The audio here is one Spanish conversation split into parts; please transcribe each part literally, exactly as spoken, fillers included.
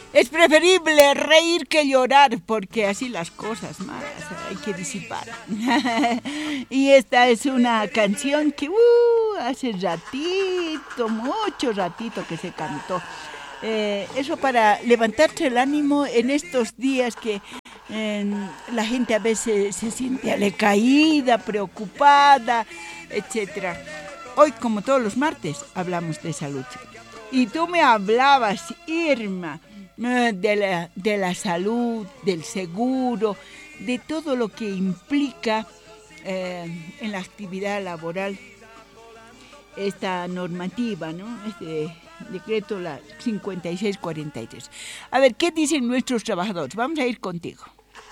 Es preferible reír que llorar, porque así las cosas malas hay que disipar. Y esta es una canción que uh, hace ratito, mucho ratito que se cantó. Eh, eso para levantarse el ánimo en estos días que eh, la gente a veces se siente alecaída, preocupada, etcétera. Hoy, como todos los martes, hablamos de salud. Y tú me hablabas, Irma, de la, de la salud, del seguro, de todo lo que implica eh, en la actividad laboral esta normativa, ¿no? Este decreto la cincuenta y seis cuarenta y tres. A ver, ¿qué dicen nuestros trabajadores? Vamos a ir contigo.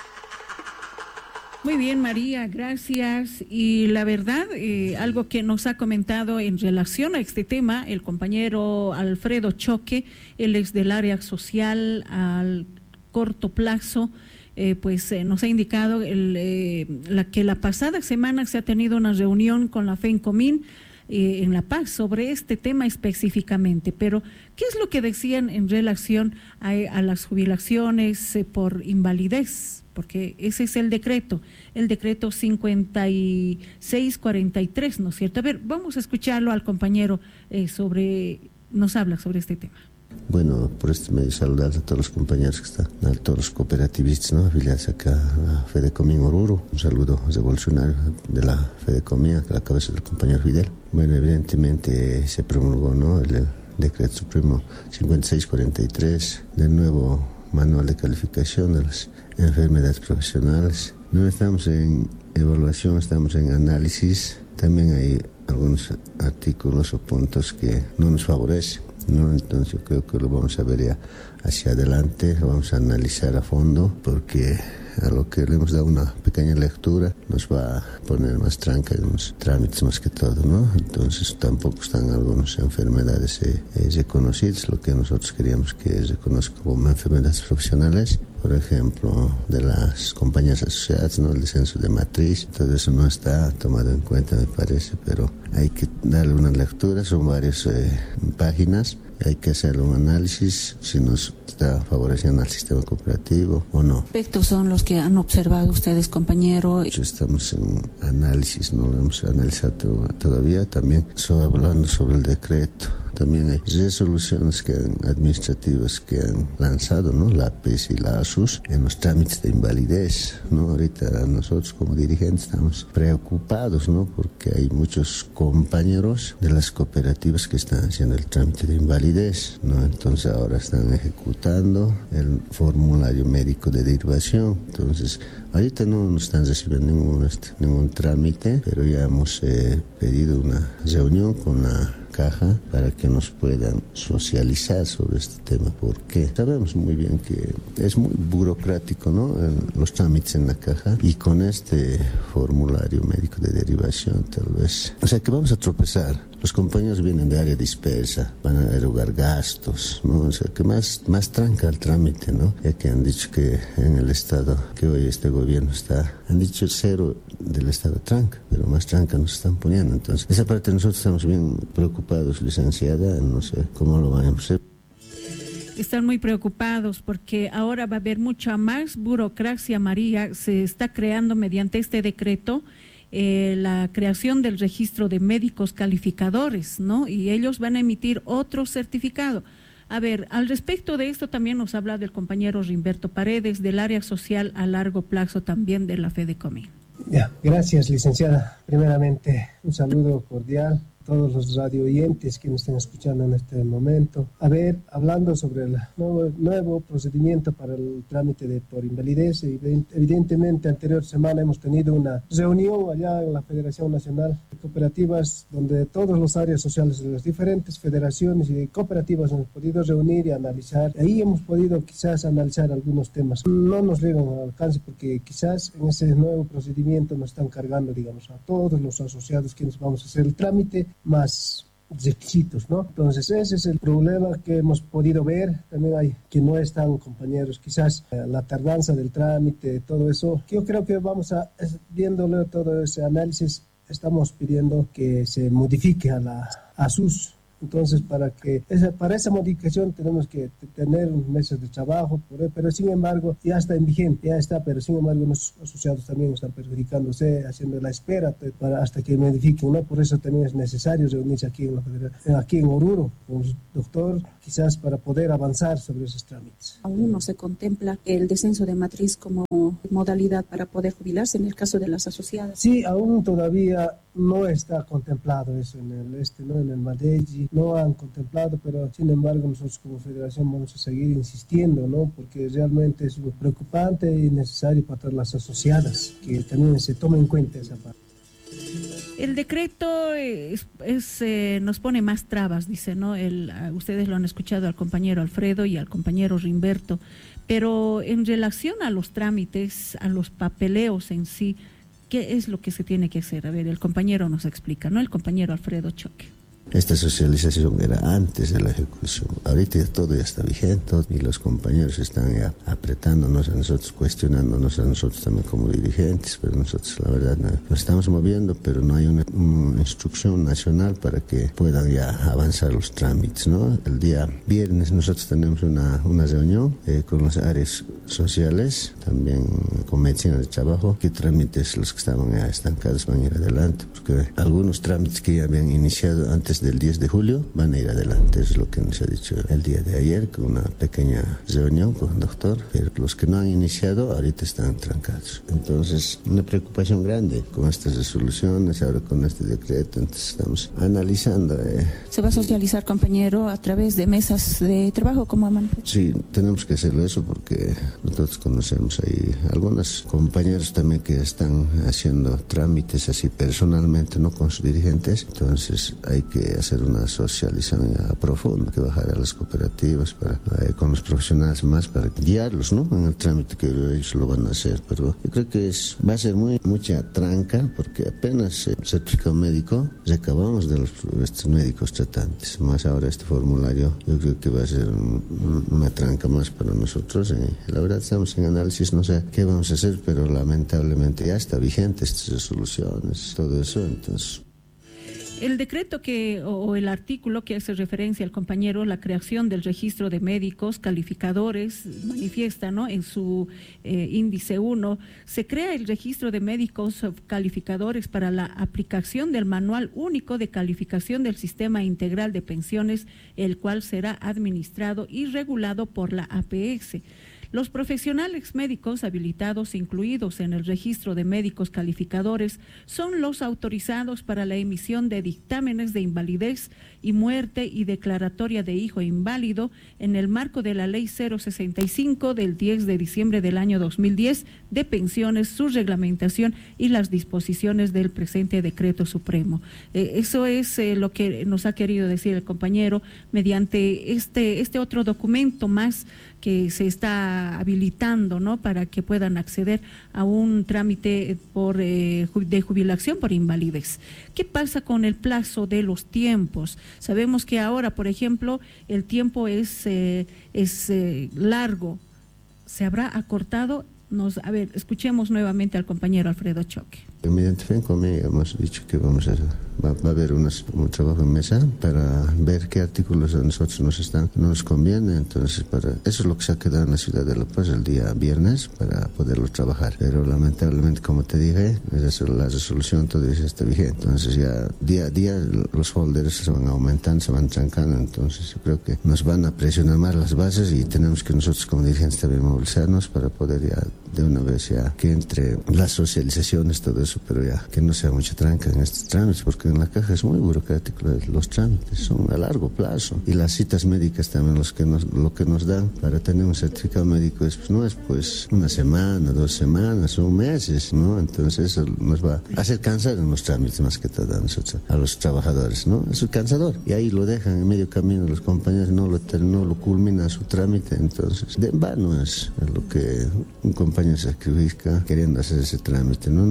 Muy bien, María, gracias. Y la verdad, eh, algo que nos ha comentado en relación a este tema el compañero Alfredo Choque, él es del área social al corto plazo, eh, pues eh, nos ha indicado el, eh, la, que la pasada semana se ha tenido una reunión con la FENCOMIN eh, en La Paz sobre este tema específicamente. Pero, ¿qué es lo que decían en relación a, a las jubilaciones eh, por invalidez? Porque ese es el decreto, el decreto cincuenta y seis cuarenta y tres, ¿no es cierto? A ver, vamos a escucharlo al compañero eh, sobre, nos habla sobre este tema. Bueno, por este medio saludar a todos los compañeros que están, a todos los cooperativistas, ¿no?, afiliados acá a la Fedecomín Oruro. Un saludo revolucionario de la Fedecomín, a la cabeza del compañero Fidel. Bueno, evidentemente se promulgó, ¿no?, el, el decreto supremo cincuenta y seis cuarenta y tres, del nuevo manual de calificación de las enfermedades profesionales. No estamos en evaluación, estamos en análisis. También hay algunos artículos o puntos que no nos favorecen, ¿no? Entonces yo creo que lo vamos a ver ya hacia adelante, lo vamos a analizar a fondo, porque a lo que le hemos dado una pequeña lectura nos va a poner más tranca en los trámites más que todo, ¿no? Entonces tampoco están algunas enfermedades eh, eh, reconocidas, lo que nosotros queríamos que se reconozca como enfermedades profesionales, por ejemplo, de las compañías asociadas, ¿no?, el descenso de matriz. Todo eso no está tomado en cuenta, me parece, pero hay que darle una lectura, son varias eh, páginas. Hay que hacer un análisis si nos está favoreciendo al sistema cooperativo o no. ¿Qué aspectos son los que han observado ustedes, compañero? Estamos en análisis, no lo hemos analizado todavía. También sobre, hablando sobre el decreto. También hay resoluciones que han, administrativas que han lanzado, ¿no?, la A P E S y la A S U S en los trámites de invalidez, ¿no? Ahorita nosotros como dirigentes estamos preocupados, ¿no?, porque hay muchos compañeros de las cooperativas que están haciendo el trámite de invalidez, ¿no? Entonces ahora están ejecutando el formulario médico de derivación. Entonces ahorita no nos están recibiendo ningún, ningún trámite, pero ya hemos eh, pedido una reunión con la caja para que nos puedan socializar sobre este tema, porque sabemos muy bien que es muy burocrático, ¿no?, en los trámites en la caja, y con este formulario médico de derivación tal vez, o sea que vamos a tropezar. Los compañeros vienen de área dispersa, van a erogar gastos, ¿no? O sea que más, más tranca el trámite, ¿no? Ya que han dicho que en el estado que hoy este gobierno está, han dicho cero del estado tranca, pero más tranca nos están poniendo. Entonces, esa parte nosotros estamos bien preocupados, licenciada, no sé cómo lo vamos a hacer. Están muy preocupados porque ahora va a haber mucha más burocracia, María. Se está creando mediante este decreto eh, la creación del registro de médicos calificadores, ¿no? Y ellos van a emitir otro certificado. A ver, al respecto de esto también nos habla del compañero Rimberto Paredes, del área social a largo plazo también de la Fedecomín. Ya, gracias, licenciada. Primeramente, un saludo cordial a todos los radio oyentes que nos estén escuchando en este momento. A ver, hablando sobre el nuevo, nuevo procedimiento para el trámite de por invalidez, evidentemente, anterior semana hemos tenido una reunión allá en la Federación Nacional de Cooperativas, donde todas las áreas sociales de las diferentes federaciones y cooperativas hemos podido reunir y analizar. Ahí hemos podido quizás analizar algunos temas. No nos llegan al alcance porque quizás en ese nuevo procedimiento nos están cargando, digamos, a todos los asociados quienes vamos a hacer el trámite, más requisitos, ¿no? Entonces ese es el problema que hemos podido ver. También hay que no están, compañeros, quizás eh, la tardanza del trámite, todo eso. Yo creo que vamos a, viéndole todo ese análisis, estamos pidiendo que se modifique a la A S U S, Entonces, para que esa, para esa modificación tenemos que tener meses de trabajo, pero sin embargo ya está en vigente, ya está, pero sin embargo nuestros asociados también están perjudicándose, haciendo la espera para, hasta que modifiquen, ¿no? Por eso también es necesario reunirse aquí en, la, aquí en Oruro con el doctor, quizás para poder avanzar sobre esos trámites. Aún no se contempla el descenso de matriz como modalidad para poder jubilarse en el caso de las asociadas. Sí, aún todavía no está contemplado eso en el este, ¿no? En el MADEGI no han contemplado, pero sin embargo nosotros como federación vamos a seguir insistiendo, ¿no? Porque realmente es preocupante y necesario para todas las asociadas que también se tome en cuenta esa parte. El decreto es, es, eh, nos pone más trabas, dice, ¿no? El, uh, ustedes lo han escuchado al compañero Alfredo y al compañero Rimberto, pero en relación a los trámites, a los papeleos en sí, ¿qué es lo que se tiene que hacer? A ver, el compañero nos explica, ¿no? El compañero Alfredo Choque. Esta socialización era antes de la ejecución. Ahorita todo ya está vigente y los compañeros están ya apretándonos a nosotros, cuestionándonos a nosotros también como dirigentes, pero nosotros la verdad no, nos estamos moviendo, pero no hay una, una instrucción nacional para que puedan ya avanzar los trámites, ¿no? El día viernes nosotros tenemos una, una reunión eh, con las áreas sociales, también con medicina de trabajo, qué trámites los que estaban ya estancados van a ir adelante, porque algunos trámites que ya habían iniciado antes del diez de julio van a ir adelante, es lo que nos ha dicho el día de ayer con una pequeña reunión con el doctor, pero los que no han iniciado ahorita están trancados. Entonces, una preocupación grande con estas resoluciones, ahora con este decreto, entonces estamos analizando. Eh. ¿Se va a socializar, compañero, a través de mesas de trabajo como aman? Sí, tenemos que hacerlo eso porque nosotros conocemos ahí algunos compañeros también que están haciendo trámites así personalmente, no con sus dirigentes, entonces hay que hacer una socialización profunda, que bajar a las cooperativas para, eh, con los profesionales más para guiarlos, ¿no? En el trámite que ellos lo van a hacer, pero yo creo que es, va a ser muy mucha tranca porque apenas el certificado médico recabamos de los estos médicos tratantes, más ahora este formulario yo creo que va a ser un, una tranca más para nosotros. Eh. La verdad estamos en análisis, no sé qué vamos a hacer, pero lamentablemente ya está vigente estas resoluciones, todo eso, entonces. El decreto que o, o el artículo que hace referencia al compañero, la creación del registro de médicos calificadores, manifiesta, ¿no? En su eh, índice uno, se crea el registro de médicos calificadores para la aplicación del manual único de calificación del sistema integral de pensiones, el cual será administrado y regulado por la A P S. Los profesionales médicos habilitados incluidos en el registro de médicos calificadores son los autorizados para la emisión de dictámenes de invalidez y muerte y declaratoria de hijo inválido en el marco de la Ley cero sesenta y cinco del diez de diciembre del año dos mil diez de pensiones, su reglamentación y las disposiciones del presente decreto supremo. Eh, eso es eh, lo que nos ha querido decir el compañero mediante este, este otro documento más que se está habilitando, ¿no? Para que puedan acceder a un trámite por eh, de jubilación por invalidez. ¿Qué pasa con el plazo de los tiempos? Sabemos que ahora, por ejemplo, el tiempo es, eh, es eh, largo. ¿Se habrá acortado? Nos, a ver, escuchemos nuevamente al compañero Alfredo Choque. Mediante FENCOME hemos dicho que vamos a, va, va a haber unas, un trabajo en mesa para ver qué artículos a nosotros nos están, no nos conviene, entonces para eso es lo que se ha quedado en la ciudad de La Paz el día viernes para poderlo trabajar, pero lamentablemente como te dije, la resolución todavía está vigente, entonces ya día a día los folders se van aumentando, se van trancando, entonces yo creo que nos van a presionar más las bases y tenemos que nosotros como dirigentes también movilizarnos para poder ya de una vez ya que entre las socializaciones, todo eso, pero ya que no sea mucha tranca en estos trámites, porque en la caja es muy burocrático, los trámites son a largo plazo y las citas médicas también los que nos, lo que nos dan para tener un certificado médico es, pues, no es pues una semana, dos semanas, son meses, ¿no? Entonces eso nos va a hacer cansar en los trámites más que todo a nosotros, a los trabajadores, ¿no? Es cansador y ahí lo dejan en medio camino, los compañeros no lo, no lo culminan su trámite, entonces de en vano es lo que un compañero se sacrifica queriendo hacer ese trámite, ¿no? Nosotros no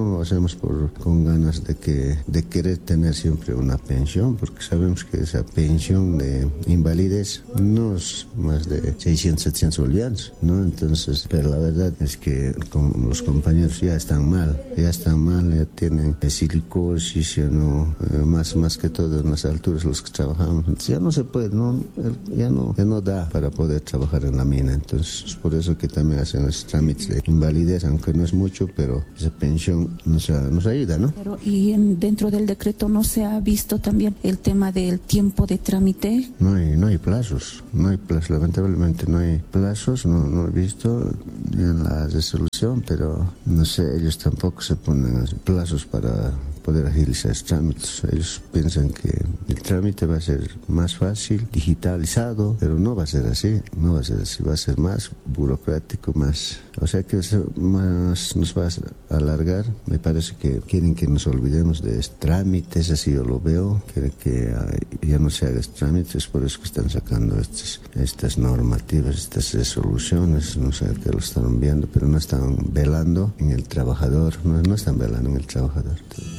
no lo hacemos por, con ganas de, que, de querer tener siempre una pensión, porque sabemos que esa pensión de invalidez no es más de seiscientos, setecientos bolivianos, ¿no? Entonces, pero la verdad es que con los compañeros ya están mal, ya están mal, ya tienen silicosis, ya no, eh, más, más que todo en las alturas los que trabajamos, entonces ya no se puede, no, ya no, ya no da para poder trabajar en la mina, entonces es por eso que también hacen los trámites de invalidez, aunque no es mucho, pero esa pensión nos, nos ayuda, ¿no? Pero, y en, dentro del decreto no se ha visto también el tema del tiempo de trámite. No hay, no hay plazos, no hay plazos, lamentablemente no hay plazos, no, no he visto en la resolución, pero no sé, ellos tampoco se ponen plazos para poder agilizar los trámites. Ellos piensan que el trámite va a ser más fácil, digitalizado, pero no va a ser así, no va a ser así, va a ser más burocrático, más, o sea que más nos va a alargar. Me parece que quieren que nos olvidemos de estos trámites, así yo lo veo, quieren que ya no se hagan trámites, por eso que están sacando estas, estas normativas, estas resoluciones, no sé qué lo están viendo, pero no están velando en el trabajador, no, no están velando en el trabajador.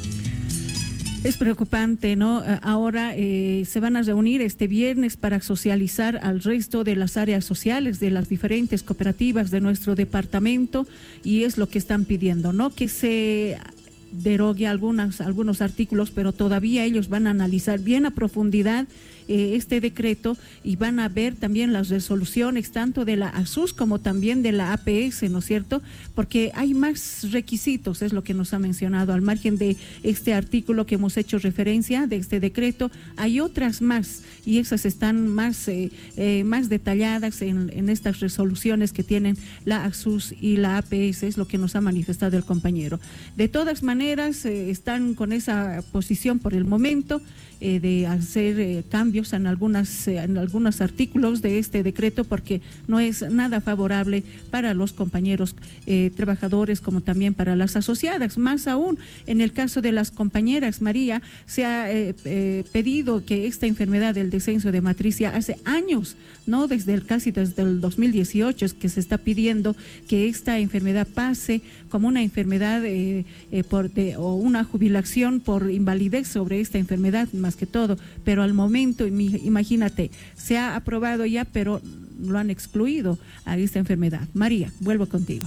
Es preocupante, ¿no? Ahora eh, se van a reunir este viernes para socializar al resto de las áreas sociales de las diferentes cooperativas de nuestro departamento y es lo que están pidiendo, ¿no? Que se derogue algunas, algunos artículos, pero todavía ellos van a analizar bien a profundidad eh, este decreto y van a ver también las resoluciones tanto de la ASUS como también de la A P S, ¿no es cierto? Porque hay más requisitos, es lo que nos ha mencionado, al margen de este artículo que hemos hecho referencia de este decreto, hay otras más y esas están más, eh, eh, más detalladas en, en estas resoluciones que tienen la ASUS y la A P S, es lo que nos ha manifestado el compañero. De todas maneras, eh, están con esa posición por el momento eh, de hacer eh, cambios en, algunas, eh, en algunos artículos de este decreto porque no es nada favorable para los compañeros eh, trabajadores como también para las asociadas. Más aún, en el caso de las compañeras, María, se ha eh, eh, pedido que esta enfermedad del descenso de matriz ya hace años, no desde el, casi desde el dos mil dieciocho es que se está pidiendo que esta enfermedad pase como una enfermedad eh, eh, por de, o una jubilación por invalidez sobre esta enfermedad más que todo, pero al momento, imagínate, se ha aprobado ya, pero lo han excluido a esta enfermedad. María, vuelvo contigo.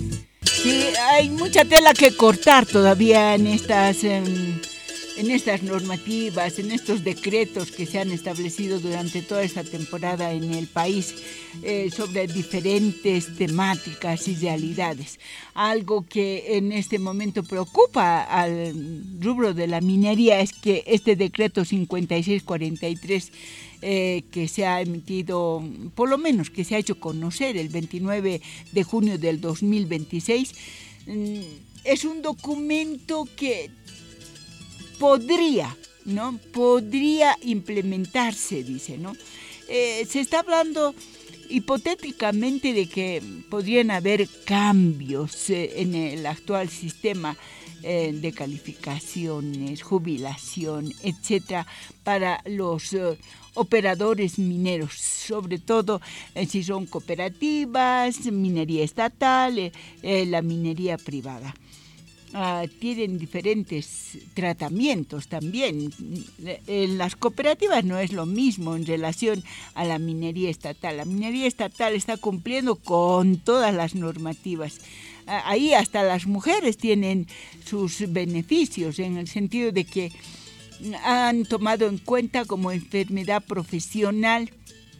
Sí, hay mucha tela que cortar todavía en estas... Eh... en estas normativas, en estos decretos que se han establecido durante toda esta temporada en el país eh, sobre diferentes temáticas y realidades. Algo que en este momento preocupa al rubro de la minería es que este decreto cincuenta y seis cuarenta y tres eh, que se ha emitido, por lo menos que se ha hecho conocer el veintinueve de junio del dos mil veintiséis, mm, es un documento que podría, ¿no? Podría implementarse, dice, ¿no? Eh, se está hablando hipotéticamente de que podrían haber cambios eh, en el actual sistema eh, de calificaciones, jubilación, etcétera, para los eh, operadores mineros, sobre todo eh, si son cooperativas, minería estatal, eh, eh, la minería privada. Uh, tienen diferentes tratamientos también. En las cooperativas no es lo mismo en relación a la minería estatal. La minería estatal está cumpliendo con todas las normativas. Uh, ahí hasta las mujeres tienen sus beneficios en el sentido de que han tomado en cuenta como enfermedad profesional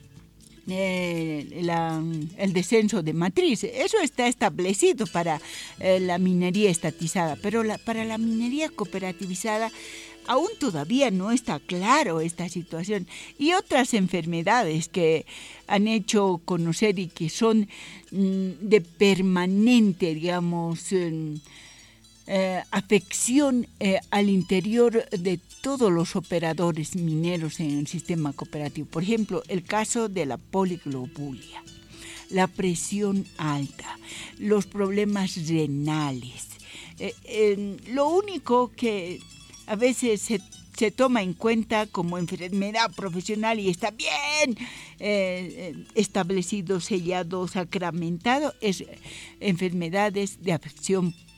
Eh, la, el descenso de matriz. Eso está establecido para eh, la minería estatizada, pero la, para la minería cooperativizada aún todavía no está claro esta situación. Y otras enfermedades que han hecho conocer y que son mm, de permanente, digamos, eh, eh, afección eh, al interior de todos los operadores mineros en el sistema cooperativo. Por ejemplo, el caso de la poliglobulia, la presión alta, los problemas renales. Eh, eh, lo único que a veces se, se toma en cuenta como enfermedad profesional y está bien eh, establecido, sellado, sacramentado, es enfermedades de afección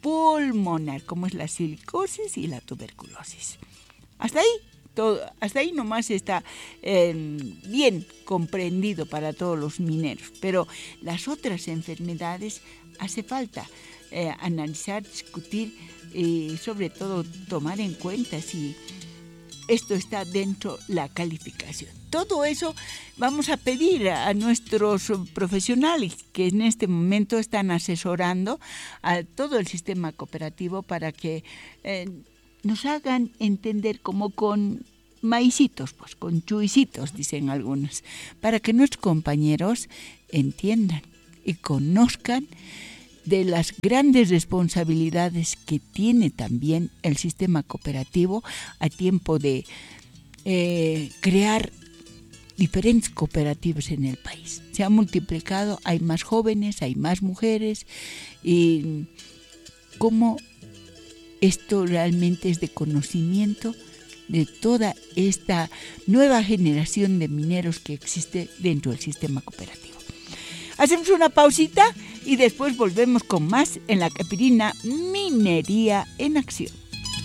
pulmonar, como es la silicosis y la tuberculosis. Hasta ahí, todo, hasta ahí nomás está eh, bien comprendido para todos los mineros, pero las otras enfermedades hace falta eh, analizar, discutir y sobre todo tomar en cuenta si esto está dentro de la calificación. Todo eso vamos a pedir a nuestros profesionales que en este momento están asesorando a todo el sistema cooperativo para que eh, nos hagan entender como con maicitos, pues con chuicitos, dicen algunos, para que nuestros compañeros entiendan y conozcan de las grandes responsabilidades que tiene también el sistema cooperativo a tiempo de eh, crear diferentes cooperativas en el país. Se ha multiplicado, hay más jóvenes, hay más mujeres, y cómo esto realmente es de conocimiento de toda esta nueva generación de mineros que existe dentro del sistema cooperativo. Hacemos una pausita y después volvemos con más en la Caipirina Minería en Acción.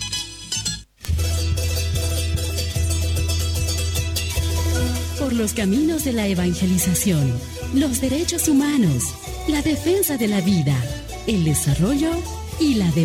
Por los caminos de la evangelización, los derechos humanos, la defensa de la vida, el desarrollo y la democracia.